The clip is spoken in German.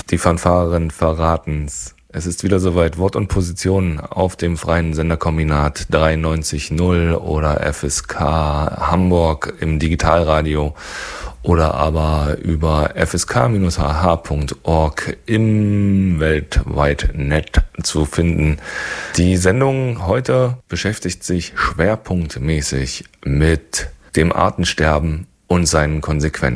Die Fanfaren verraten's. Es ist wieder soweit. Wort und Position auf dem freien Senderkombinat 93.0 oder FSK Hamburg im Digitalradio oder aber über fsk-hh.org im Weltweitnet zu finden. Die Sendung heute beschäftigt sich schwerpunktmäßig mit dem Artensterben und seinen Konsequenzen.